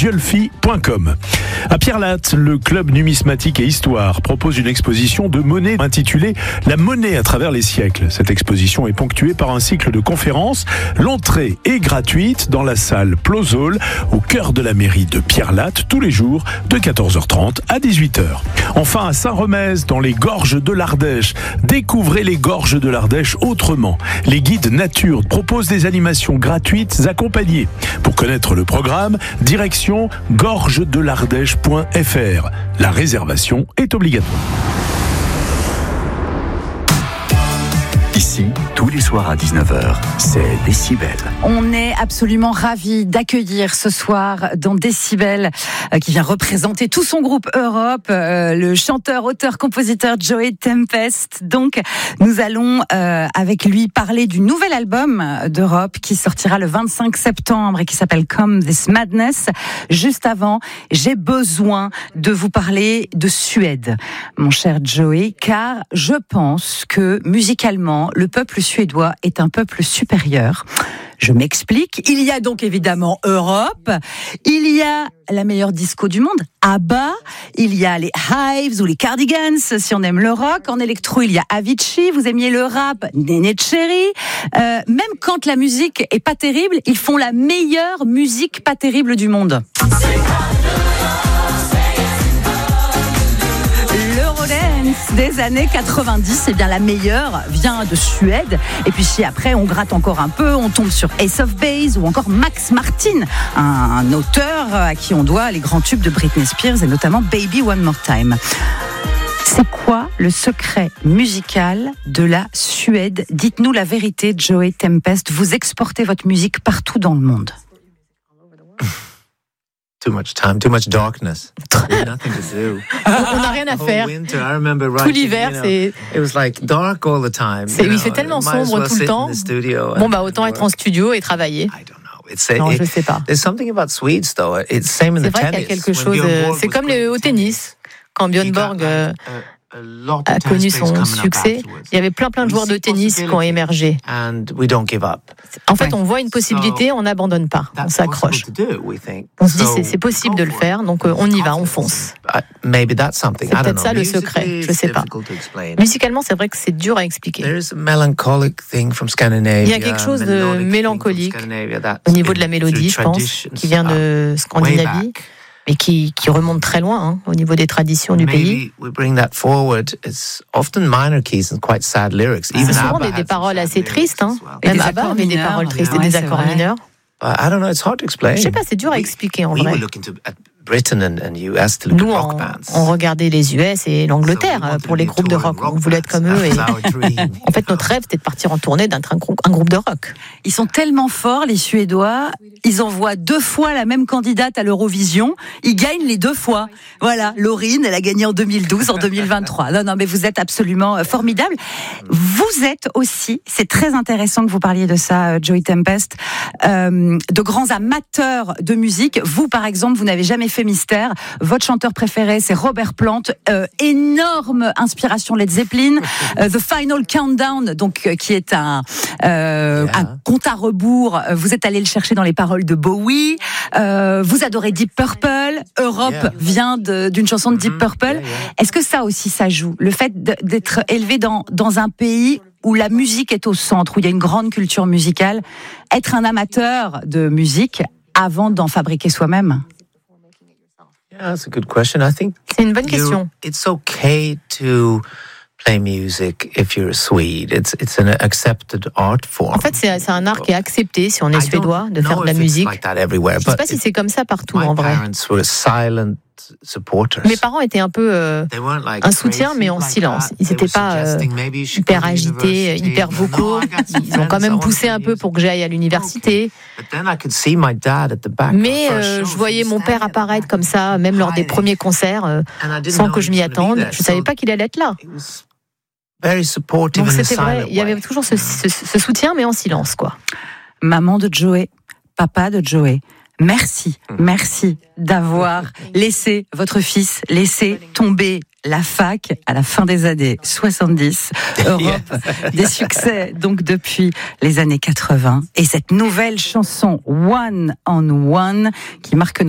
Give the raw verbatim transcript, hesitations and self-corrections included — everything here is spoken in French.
diolfi point com. À Pierrelatte, le club numismatique et histoire propose une exposition de monnaie intitulée « La monnaie à travers les siècles ». Cette exposition est ponctuée par un cycle de conférences. L'entrée est gratuite dans la salle Plozol, au cœur de la mairie de Pierrelatte, tous les jours de quatorze heures trente à dix-huit heures. Enfin, à Saint-Remez, dans les gorges de l'Ardèche, découvrez les gorges de l'Ardèche autrement. Les guides nature proposent des animations gratuites accompagnées. Pour connaître le programme, direction gorges de l'ardèche point f r. La réservation est obligatoire. Ici, tous les soirs à dix-neuf heures, c'est Décibel. On est absolument ravis d'accueillir ce soir dans Décibel, euh, qui vient représenter tout son groupe Europe, euh, le chanteur, auteur, compositeur Joey Tempest. Donc, nous allons euh, avec lui parler du nouvel album d'Europe qui sortira le vingt-cinq septembre et qui s'appelle Come This Madness. Juste avant, j'ai besoin de vous parler de Suède, mon cher Joey, car je pense que musicalement, le peuple suédois est un peuple supérieur. Je m'explique. Il y a donc évidemment Europe. Il y a la meilleure disco du monde, ABBA. Il y a les Hives ou les Cardigans, si on aime le rock. En électro, il y a Avicii. Vous aimiez le rap, Néné Cherry. Euh, même quand la musique est pas terrible, ils font la meilleure musique pas terrible du monde. Des années quatre-vingt-dix, eh bien la meilleure vient de Suède. Et puis si après on gratte encore un peu, on tombe sur Ace of Base ou encore Max Martin, un auteur à qui on doit les grands tubes de Britney Spears et notamment Baby One More Time. C'est quoi le secret musical de la Suède ? Dites-nous la vérité, Joey Tempest. Vous exportez votre musique partout dans le monde. Too much time, too much darkness. Nothing to do. On n'a rien à faire. Winter, I remember writing, tout l'hiver, you know, c'est. It was like dark all the time. C'est, you il know, fait tellement might as sombre well tout le sit temps. in the studio Bon and bah autant work. être en studio et travailler. I don't know. It's a, Non, it, je sais pas. There's something about Swedes though. It's same in C'est the vrai tennis. qu'il y a quelque When chose. Björn euh, Borg C'est was comme playing le, au tennis. Quand Björn he got Borg like euh, a, a lot of a connu tennis players son coming up succès, afterwards. il y avait plein plein de joueurs de tennis qui ont émergé. And we don't give up. En fait, on voit une possibilité, on n'abandonne pas, on s'accroche. On se dit c'est, c'est possible de le faire, donc euh, on y va, on fonce. C'est peut-être ça le secret, je sais pas. Musicalement, c'est vrai que c'est dur à expliquer. Il y a quelque chose de mélancolique au niveau de la mélodie, je pense, qui vient de Scandinavie, mais qui, qui remonte très loin hein, au niveau des traditions du pays. C'est souvent des, des paroles assez tristes, hein. Même ABBA avait des paroles tristes et des accords mineurs. Je sais pas, c'est dur à expliquer en vrai. Nous, on, on regardait les U S et l'Angleterre pour les groupes de rock. On voulait être comme eux. Et en fait, notre rêve, c'était de partir en tournée d'un un groupe de rock. Ils sont tellement forts, les Suédois. Ils envoient deux fois la même candidate à l'Eurovision. Ils gagnent les deux fois. Voilà, Laurine, elle a gagné en deux mille douze, en deux mille vingt-trois. Non, non, mais vous êtes absolument formidable. Vous êtes aussi, c'est très intéressant que vous parliez de ça, Joey Tempest, euh, de grands amateurs de musique. Vous, par exemple, vous n'avez jamais fait mystère. Votre chanteur préféré, c'est Robert Plant. Euh, énorme inspiration Led Zeppelin. Euh, The Final Countdown, donc euh, qui est un, euh, yeah. un compte à rebours. Vous êtes allé le chercher dans les paroles de Bowie. Euh, vous adorez Deep Purple. Europe yeah. vient de, d'une chanson de Deep Purple. Yeah, yeah. Est-ce que ça aussi, ça joue ? Le fait d'être élevé dans, dans un pays où la musique est au centre, où il y a une grande culture musicale, être un amateur de musique avant d'en fabriquer soi-même ? Yeah, that's a good question. I think c'est une bonne question. It's okay to play music if you're a Swede. It's it's an accepted art form. En fait, c'est c'est un art qui est accepté si on est suédois de faire de la musique. Like that everywhere, je sais pas si c'est comme ça partout en vrai. Silent supporters. Mes parents étaient un peu euh, like un soutien, mais en like silence. Ils n'étaient pas euh, hyper agités, hyper vocaux. Ils ont quand même poussé un peu pour que j'aille à l'université. Mais euh, je voyais mon père apparaître comme ça, même lors des premiers concerts, euh, sans que je m'y attende. Je savais pas qu'il allait être là. Donc c'était vrai, il y avait toujours ce, ce, ce soutien, mais en silence, quoi. Maman de Joey, papa de Joey. Merci, merci d'avoir laissé votre fils laisser tomber la fac à la fin des années soixante-dix. Europe, des succès donc depuis les années quatre-vingts. Et cette nouvelle chanson One on One qui marque